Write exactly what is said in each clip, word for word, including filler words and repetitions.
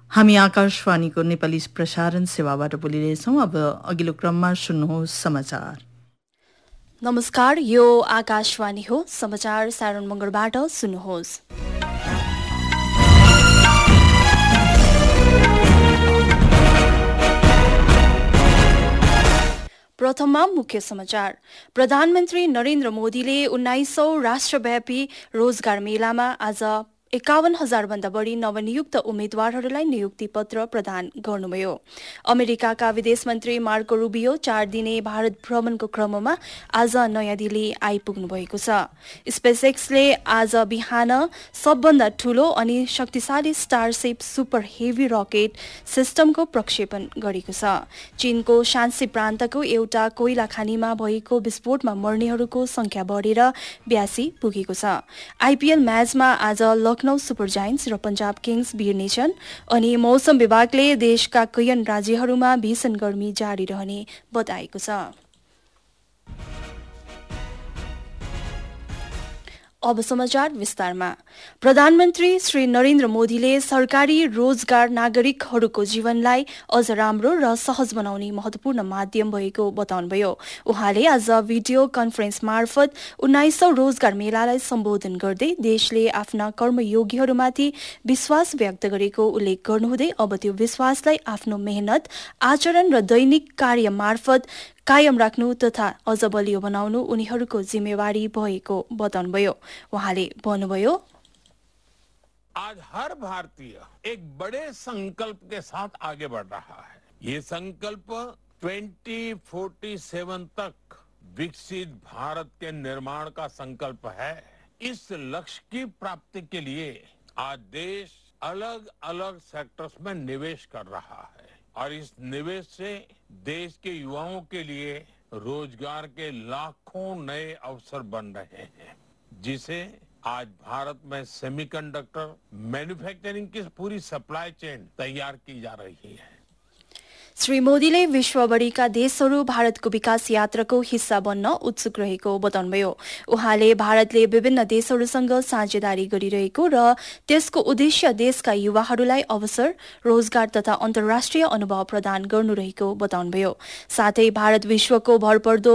हामी आकाशवाणीको नेपाली प्रसारण सेवाबाट बोलिरहेछौँ। अब अघिल्लो क्रममा सुन्नुहोस् समाचार। नमस्कार, यो आकाशवाणी हो। समाचार सारण मङ्गलबाट सुन्नुहोस्। प्रथममा मुख्य समाचार। प्रधानमन्त्री नरेन्द्र मोदीले उन्नाइसौं राष्ट्रव्यापी रोजगार मेलामा आज एकाउन्न हजार भन्दा बढी नवनियुक्त उम्मेद्वारहरूलाई नियुक्ति पत्र प्रदान गर्नुभयो। अमेरिकाका विदेश मन्त्री मार्को रुबियो चार दिने भारत भ्रमणको क्रममा आज नयाँ दिल्ली आइपुग्नु भएको छ। स्पेसएक्सले आज बिहान सबभन्दा ठूलो अनि शक्तिशाली स्टारशिप सुपर हेभी रकेट सिस्टमको प्रक्षेपण गरेको छ। चीनको शान्सी प्रान्तको एउटा कोइला खानीमा भएको विस्फोटमा मर्नेहरूको संख्या बढेर बयासी पुगेको छ। आइपीएल म्याचमा आज लखनऊ सुपर जायन्ट्स र पंजाब किङ्स भिड्नेछन् अनि मौसम विभागले देशका कैयन राज्यहरूमा भीषण गर्मी जारी रहने बताएको छ। अब समाचार विस्तारमा। प्रधानमन्त्री श्री नरेन्द्र मोदीले सरकारी रोजगार नागरिकहरूको जीवनलाई अझ राम्रो र सहज बनाउने महत्वपूर्ण माध्यम भएको बताउनुभयो। उहाँले आज भिडियो कन्फरेन्स मार्फत उन्नाइसौं रोजगार मेलालाई सम्बोधन गर्दै देशले आफ्ना कर्मयोगीहरूमाथि विश्वास व्यक्त गरेको उल्लेख गर्नुहुँदै अब त्यो विश्वासलाई आफ्नो मेहनत, आचरण र दैनिक कार्य मार्फत कायम राख्नु तथा अझ बलियो बनाउनु उनीहरूको जिम्मेवारी भएको बताउनुभयो। उहाँले भन्नुभयो, आज हर भारतीय एक बड़े संकल्प के साथ आगे बढ़ रहा है। ये संकल्प दो हज़ार सैंतालीस तक विकसित भारत के निर्माण का संकल्प है। इस लक्ष्य की प्राप्ति के लिए आज देश अलग अलग सेक्टर्स में निवेश कर रहा है और इस निवेश से देश के युवाओं के लिए रोजगार के लाखों नए अवसर बन रहे हैं, जिसे आज भारत में सेमीकंडक्टर मैन्युफैक्चरिंग की पूरी सप्लाई चेन तैयार की जा रही है। श्री मोदीले विश्वभरिका देशहरू भारतको विकास यात्राको हिस्सा बन्न उत्सुक रहेको बताउनुभयो। उहाँले भारतले विभिन्न देशहरूसँग साझेदारी गरिरहेको र त्यसको उद्देश्य देशका युवाहरूलाई अवसर, रोजगार तथा अन्तर्राष्ट्रिय अनुभव प्रदान गर्नु रहेको बताउनुभयो। साथै भारत विश्वको भरपर्दो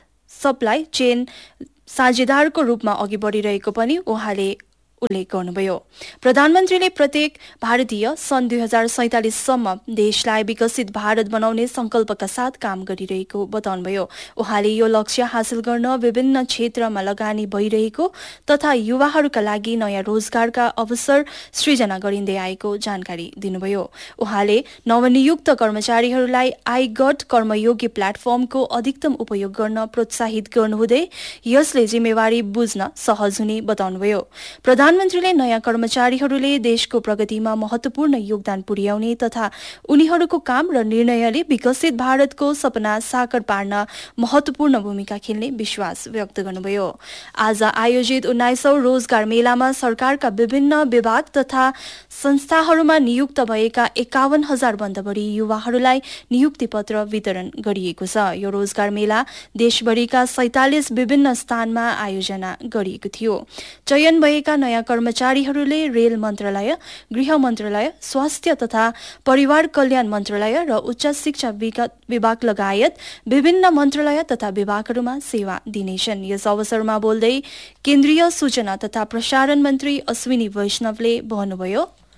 सप्लाई चेन साझेदारको रूपमा अघि बढिरहेको पनि उहाँले उल्लेख गर्नुभयो। प्रधानमन्त्रीले प्रत्येक भारतीय सन् दुई हजार सैंतालीससम्म देशलाई विकसित भारत बनाउने संकल्पका साथ काम गरिरहेको बताउनुभयो। उहाँले यो लक्ष्य हासिल गर्न विभिन्न क्षेत्रमा लगानी भइरहेको तथा युवाहरूका लागि नयाँ रोजगारका अवसर सृजना गरिँदै आएको जानकारी दिनुभयो। उहाँले नवनियुक्त कर्मचारीहरूलाई आइगट कर्मयोगी प्लेटफर्मको अधिकतम उपयोग गर्न प्रोत्साहित गर्नुहुँदै यसले जिम्मेवारी बुझ्न सहज हुने बताउनुभयो। प्रधानमन्त्रीले नयाँ कर्मचारीहरूले देशको प्रगतिमा महत्वपूर्ण योगदान पुर्याउने तथा उनीहरूको काम र निर्णयले विकसित भारतको सपना साकार पार्न महत्वपूर्ण भूमिका खेल्ने विश्वास व्यक्त गर्नुभयो। आज आयोजित उन्नाइसौं रोजगार मेलामा सरकारका विभिन्न विभाग तथा संस्थाहरूमा नियुक्त भएका एकाउन्न हजार भन्दा बढी युवाहरूलाई नियुक्ति पत्र वितरण गरिएको छ। यो रोजगार मेला देशभरिका सैंतालीस विभिन्न स्थानमा आयोजना गरिएको थियो। चयन भएका नयाँ कर्मचारीहरूले रेल मन्त्रालय, गृह मन्त्रालय, स्वास्थ्य तथा परिवार कल्याण मन्त्रालय र उच्च शिक्षा विभाग लगायत विभिन्न मन्त्रालय तथा विभागहरूमा सेवा दिनेछन्। यस अवसरमा बोल्दै केन्द्रीय सूचना तथा प्रसारण मन्त्री अश्विनी वैष्णवले भन्नुभयो,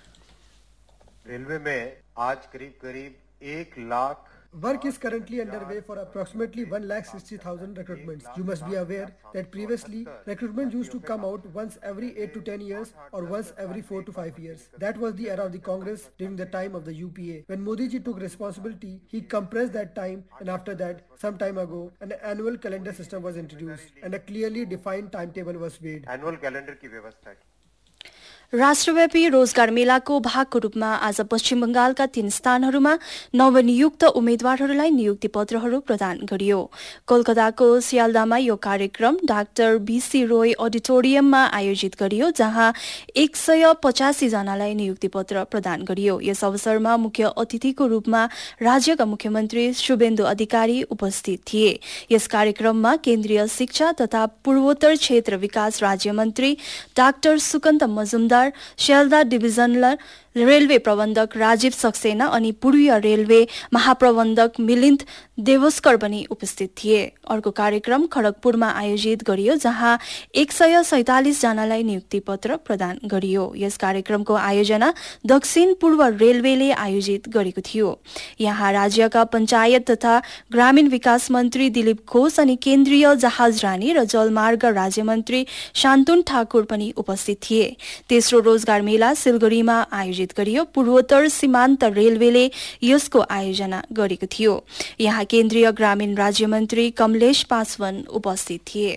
रेलवे में आज करीब करीब एक lakh Work is currently underway for approximately one lakh sixty thousand recruitments. You must be aware that previously, recruitment used to come out once every eight to ten years or once every four to five years. That was the era of the Congress during the time of the U P A. When Modi ji took responsibility, he compressed that time, and after that, some time ago, an annual calendar system was introduced and a clearly defined timetable was made. Annual calendar की व्यवस्था की। राष्ट्रव्यापी रोजगार मेलाको भागको रूपमा आज पश्चिम बंगालका तीन स्थानहरूमा नवनियुक्त उम्मेद्वारहरूलाई नियुक्ति पत्रहरू प्रदान गरियो। कोलकाताको सियालदामा यो कार्यक्रम डाक्टर बीसी रोय अडिटोरियममा आयोजित गरियो, जहाँ एक सय पचासी जनालाई नियुक्ति पत्र प्रदान गरियो। यस अवसरमा मुख्य अतिथिको रूपमा राज्यका मुख्यमन्त्री शुभेन्दु अधिकारी उपस्थित थिए। यस कार्यक्रममा केन्द्रीय शिक्षा तथा पूर्वोत्तर क्षेत्र विकास राज्य मन्त्री doctor सुकन्त Majumdar, Sealdah divisional railway प्रबन्धक राजीव सक्सेना अनि पूर्वीय रेलवे महाप्रबन्धक मिलिन्द देवस्कर पनि उपस्थित थिए। अर्को कार्यक्रम खडगपुरमा आयोजित गरियो जहाँ एक सय सैतालिस जनालाई नियुक्ति पत्र प्रदान गरियो। यस कार्यक्रमको आयोजना दक्षिण पूर्व रेलवेले आयोजित गरेको थियो। यहाँ राज्यका पञ्चायत तथा ग्रामीण विकास मन्त्री दिलीप घोष अनि केन्द्रीय जहाजरानी र जलमार्ग राज्यमन्त्री शान्तुन ठाकुर पनि उपस्थित थिए। तेस्रो रोजगार मेला सिलगढीमा आयोजित गरियो। पूर्वोत्तर सीमान्त रेलवेले यसको आयोजना गरेको थियो। यहाँ केन्द्रीय ग्रामीण राज्यमन्त्री कमलेश पासवान उपस्थित थिए।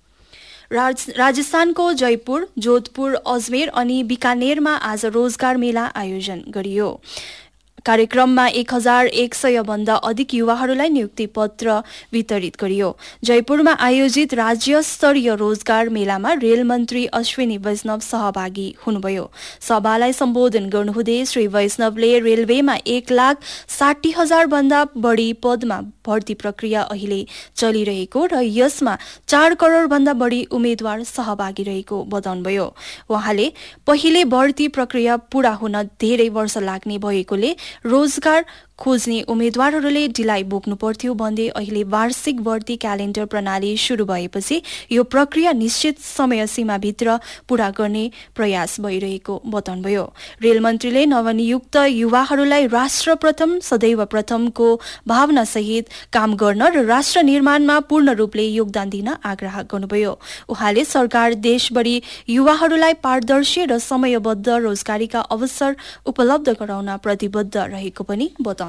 राज, राजस्थानको जयपुर, जोधपुर, अजमेर अनि बिकानेरमा आज रोजगार मेला आयोजन गरियो। कार्यक्रममा एक हजार एक सय भन्दा अधिक युवाहरूलाई नियुक्ति पत्र वितरित गरियो। जयपुरमा आयोजित राज्य स्तरीय रोजगार मेलामा रेल मन्त्री अश्विनी वैष्णव सहभागी हुनुभयो। सभालाई सम्बोधन गर्नुहुँदै श्री वैष्णवले रेलवेमा एक लाख साठी हजार भन्दा बढी पदमा भर्ती प्रक्रिया अहिले चलिरहेको र यसमा चार करोड भन्दा बढी उम्मेद्वार सहभागी रहेको बताउनुभयो। उहाँले पहिले भर्ती प्रक्रिया पूरा हुन धेरै वर्ष लाग्ने भएकोले रोजगार खोज्ने उम्मेद्वारहरूले ढिलाइ बोक्नु पर्थ्यो भन्दै अहिले वार्षिक भर्ती क्यालेन्डर प्रणाली शुरू भएपछि यो प्रक्रिया निश्चित समय सीमाभित्र पूरा गर्ने प्रयास भइरहेको बताउनुभयो। रेल मन्त्रीले नवनियुक्त युवाहरूलाई राष्ट्र प्रथम सदैव प्रथमको भावनासहित काम गर्न र राष्ट्र निर्माणमा पूर्ण रूपले योगदान दिन आग्रह गर्नुभयो। उहाँले सरकार देशभरि युवाहरूलाई पारदर्शी र समयबद्ध रोजगारीका अवसर उपलब्ध गराउन प्रतिबद्ध रहेको पनि बताउनुभयो।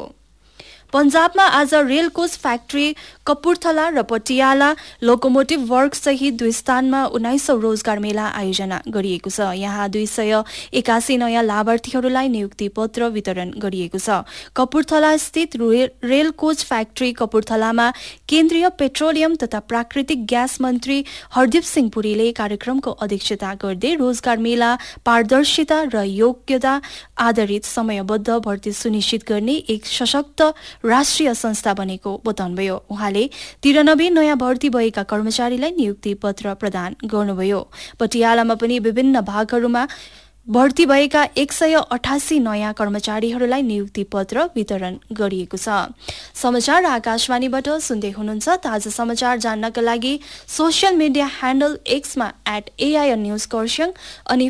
पन्जाबमा आज रेल कोच फ्याक्ट्री कपुरथला र पटियाला लोकोमोटिभ वर्क सहित दुई स्थानमा उन्नाइसौं रोजगार मेला आयोजना गरिएको छ। यहाँ दुई सय एकासी नयाँ लाभार्थीहरूलाई नियुक्ति पत्र वितरण गरिएको छ। कपुरथला स्थित रेल कोच फ्याक्ट्री कपुरथलामा केन्द्रीय पेट्रोलियम तथा प्राकृतिक ग्यास मन्त्री हरदीप सिंह पुरीले कार्यक्रमको अध्यक्षता गर्दै रोजगार मेला पारदर्शिता र योग्यता आधारित समयबद्ध भर्ती सुनिश्चित गर्ने एक सशक्त राष्ट्रिय संस्था बनेको बताउनुभयो। उहाँले तिरानब्बे नयाँ भर्ती भएका कर्मचारीलाई नियुक्ति पत्र प्रदान गर्नुभयो। पटियालामा पनि विभिन्न भागहरूमा भर्ती भएका एक सय अठासी नयाँ कर्मचारीहरूलाई नियुक्ति पत्र वितरण गरिएको छ। समाचार आकाशवाणीबाट सुन्दै हुनुहुन्छ। ताजा समाचार जान्नका लागि social media handle एक्समा at एआइएन news Kurseong अनि